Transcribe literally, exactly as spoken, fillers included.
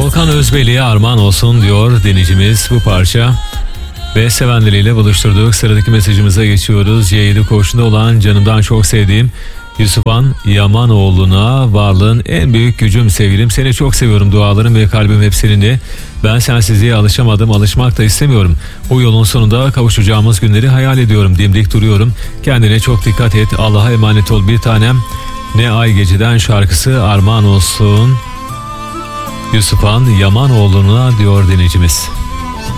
Volkan Özbeyli'ye armağan olsun diyor dinleyicimiz bu parça. Ve sevenleriyle buluşturduk. Sıradaki mesajımıza geçiyoruz. C yedi koğuşunda olan canımdan çok sevdiğim Yusufan Yamanoğlu'na, varlığın en büyük gücüm sevgilim. Seni çok seviyorum, dualarım ve kalbim hep seninle. Ben sensizliğe alışamadım, alışmak da istemiyorum. O yolun sonunda kavuşacağımız günleri hayal ediyorum, dimdik duruyorum. Kendine çok dikkat et, Allah'a emanet ol bir tanem. Ne Ay Geceden şarkısı armağan olsun Yusufan Yamanoğlu'na diyor dinleyicimiz.